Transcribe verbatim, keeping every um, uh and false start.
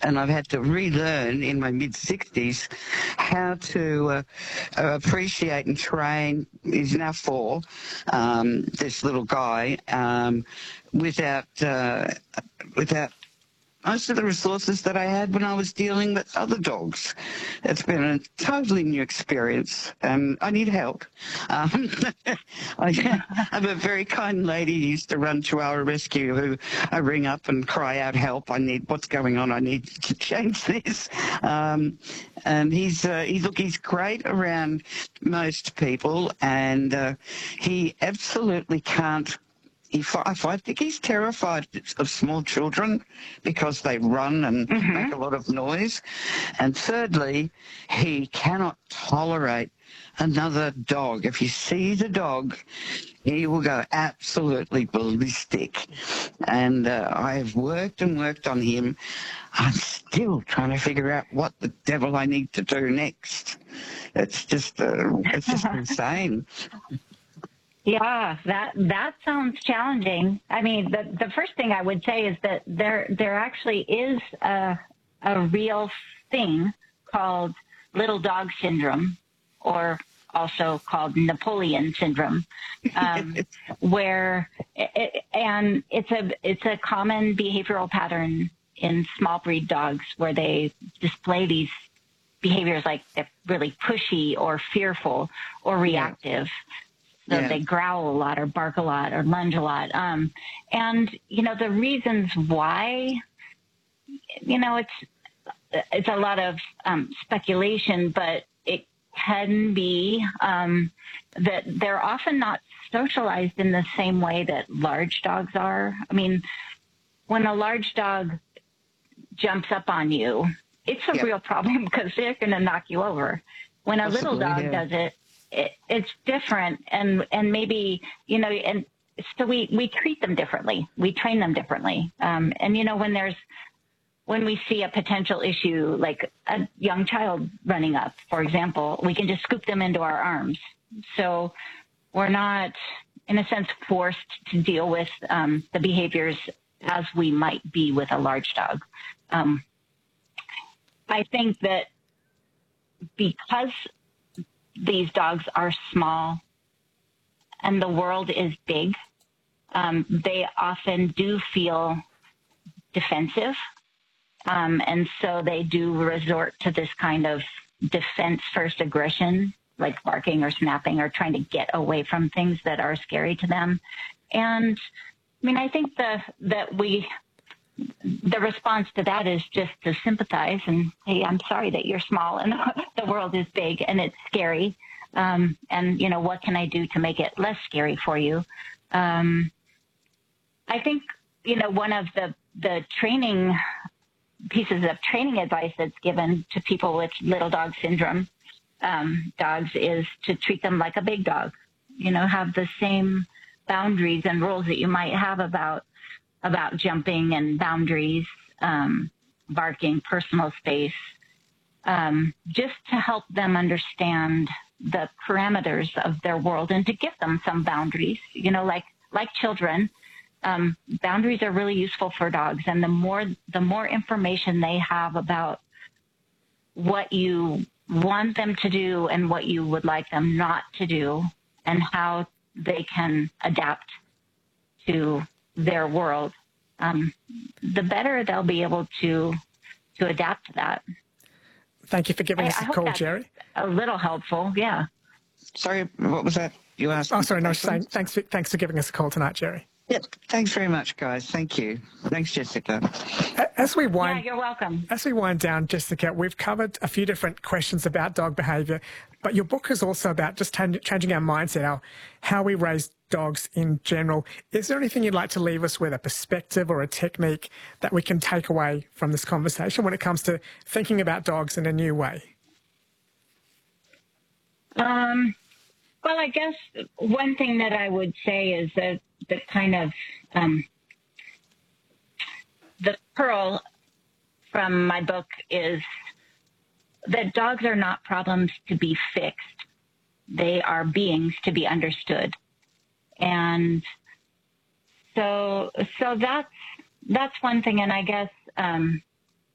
and I've had to relearn in my mid-sixties how to uh, uh, appreciate and train. He's now four, um, this little guy, um, without uh, without most of the resources that I had when I was dealing with other dogs. It's been a totally new experience, and I need help. Um, I have a very kind lady who used to run Chihuahua Rescue who I ring up and cry out, help, I need, what's going on, I need to change this. Um, and he's, uh, he, look, he's great around most people, and uh, he absolutely can't If I, if I think he's terrified of small children because they run and mm-hmm. make a lot of noise. And thirdly, he cannot tolerate another dog. If he sees a dog, he will go absolutely ballistic. And uh, I have worked and worked on him. I'm still trying to figure out what the devil I need to do next. It's just, uh, it's just insane. Yeah, that that sounds challenging. I mean, the the first thing I would say is that there there actually is a a real thing called little dog syndrome, or also called Napoleon syndrome, um, where it, and it's a it's a common behavioral pattern in small breed dogs where they display these behaviors like they're really pushy or fearful or reactive. So yeah. They growl a lot or bark a lot or lunge a lot. Um, and, you know, the reasons why, you know, it's it's a lot of um, speculation, but it can be um, that they're often not socialized in the same way that large dogs are. I mean, when a large dog jumps up on you, it's a yep. real problem because they're going to knock you over. When a Possibly, little dog yeah. does it, It, it's different, and and maybe, you know, and so we, we treat them differently. We train them differently. Um, and, you know, when there's, when we see a potential issue, like a young child running up, for example, we can just scoop them into our arms. So we're not, in a sense, forced to deal with um, the behaviors as we might be with a large dog. Um, I think that because these dogs are small and the world is big, um, they often do feel defensive. Um, and so they do resort to this kind of defense-first aggression, like barking or snapping or trying to get away from things that are scary to them. And I mean, I think the, that we, the response to that is just to sympathize and, hey, I'm sorry that you're small and the world is big and it's scary. Um, and, you know, what can I do to make it less scary for you? Um, I think, you know, one of the, the training pieces of training advice that's given to people with little dog syndrome um, dogs is to treat them like a big dog, you know, have the same boundaries and rules that you might have about about jumping and boundaries, um, barking, personal space, um, just to help them understand the parameters of their world and to give them some boundaries. You know, like like children, um, boundaries are really useful for dogs. And the more the more information they have about what you want them to do and what you would like them not to do and how they can adapt to their world, um, the better they'll be able to to adapt to that. Thank you for giving I, us a call, Jerry. A little helpful, yeah. Sorry, what was that you asked? Oh, sorry, no, I was saying thanks for, thanks for giving us a call tonight, Jerry. Yeah, thanks very much, guys. Thank you. Thanks, Jessica. As we wind, yeah, you're welcome. As we wind down, Jessica, we've covered a few different questions about dog behaviour, but your book is also about just changing our mindset, our, how we raise dogs in general. Is there anything you'd like to leave us with, a perspective or a technique that we can take away from this conversation when it comes to thinking about dogs in a new way? Um, well, I guess one thing that I would say is that the kind of um, the pearl from my book is that dogs are not problems to be fixed. They are beings to be understood. And so, so that's, that's one thing. And I guess, um,